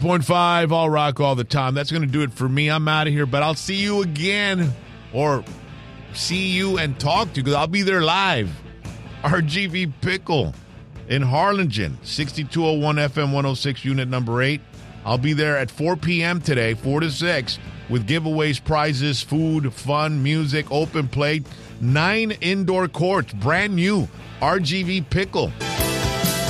106.5 All Rock all the time. That's going to do it for me. I'm out of here, but I'll see you again, or see you and talk to you, because I'll be there live. RGV Pickle in Harlingen, 6201 FM 106, unit number 8. I'll be there at 4 p.m. today, 4 to 6, with giveaways, prizes, food, fun, music, open plate, 9 indoor courts, brand new RGV Pickle.